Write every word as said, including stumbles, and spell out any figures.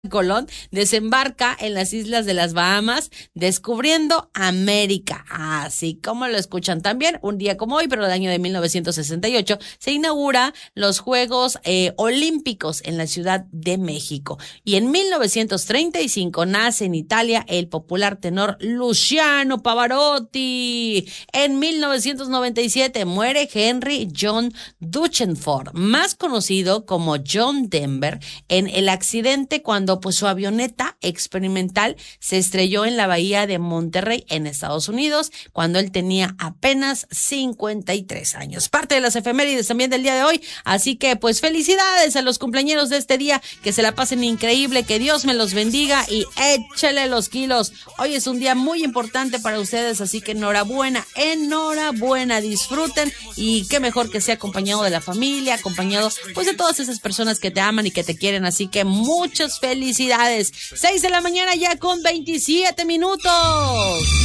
Colón desembarca en las islas de las Bahamas, descubriendo América. Así como lo escuchan. También, un día como hoy, pero del año de mil novecientos sesenta y ocho, se inaugura los Juegos eh, Olímpicos en la Ciudad de México. Y en mil novecientos treinta y cinco nace en Italia el popular tenor Luciano Pavarotti. En mil novecientos noventa y siete muere Henry John Duchenford, más conocido como John Denver, en el accidente cuando pues su avioneta experimental se estrelló en la bahía de Monterrey en Estados Unidos cuando él tenía apenas cincuenta y tres años. Parte de las efemérides también del día de hoy, así que pues felicidades a los cumpleañeros de este día, que se la pasen increíble, que Dios me los bendiga y échele los kilos. Hoy es un día muy importante para ustedes, así que enhorabuena, enhorabuena, disfruten, y qué mejor que sea acompañado de la familia, acompañado pues de todas esas personas que te aman y que te quieren, así que muchas felicidades. Seis de la mañana ya con veintisiete minutos.